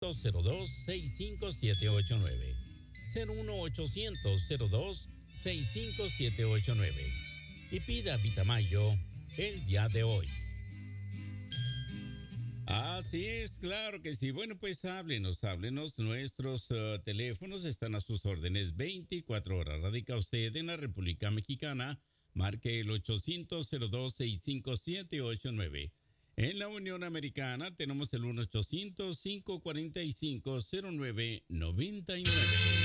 1-800-02-65789. 01-800-02-65789. Y pida Vitamayo el día de hoy. Así es, claro que sí. Bueno, pues háblenos. Nuestros teléfonos están a sus órdenes 24 horas. Radica usted en la República Mexicana. Marque el 800-02-65789. En la Unión Americana tenemos el 1-800-545-0999.